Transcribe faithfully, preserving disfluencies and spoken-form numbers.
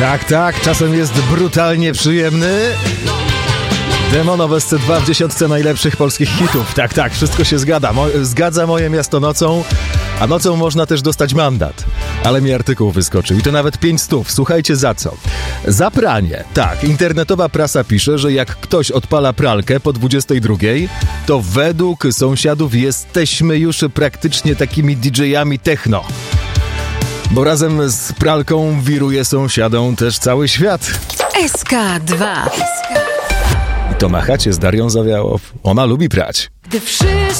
Tak, tak, czasem jest brutalnie przyjemny. Demonowe C dwa w dziesiątce najlepszych polskich hitów. Tak, tak, wszystko się zgadza. Mo- zgadza moje miasto nocą, a nocą można też dostać mandat. Ale mi artykuł wyskoczył i to nawet pięć stów. Słuchajcie za co. Za pranie. Tak, internetowa prasa pisze, że jak ktoś odpala pralkę po dwudziestej drugiej, to według sąsiadów jesteśmy już praktycznie takimi didżejami techno. Bo razem z pralką wiruje sąsiadom też cały świat. S K dwa. I to na chacie z Darią Zawiałow. Ona lubi prać. Gdy wszyscy